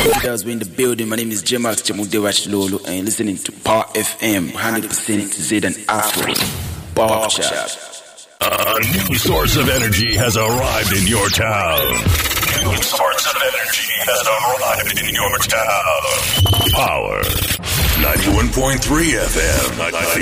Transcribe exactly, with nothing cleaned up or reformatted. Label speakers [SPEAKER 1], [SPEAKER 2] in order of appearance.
[SPEAKER 1] Guys, we're in the building. My name is Jemax Jamudewach Lolo, and you're listening to Power F M, one hundred percent Z and Afro. Power Chat.
[SPEAKER 2] A new source of energy has arrived in your town. New source of energy has arrived in your town. Power ninety-one point three F M.